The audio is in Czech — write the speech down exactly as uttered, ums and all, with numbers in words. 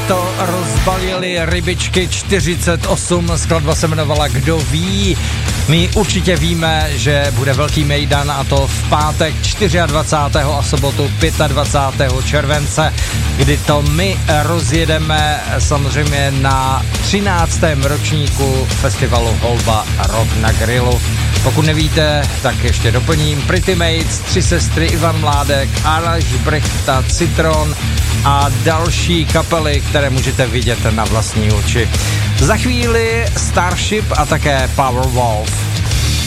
to rozbalili rybičky čtyřicet osm, skladba se jmenovala Kdo ví. My určitě víme, že bude velký mejdan, a to v pátek dvacátého čtvrtého a sobotu dvacátého pátého července, kdy to my rozjedeme samozřejmě na třináctém ročníku festivalu Holba Rock na Grilu. Pokud nevíte, tak ještě doplním: Pretty Mates, Tři sestry, Ivan Mládek, Aleš Brechta, Citron a další kapely, které můžete vidět na vlastní oči. Za chvíli Starship a také Powerwolf.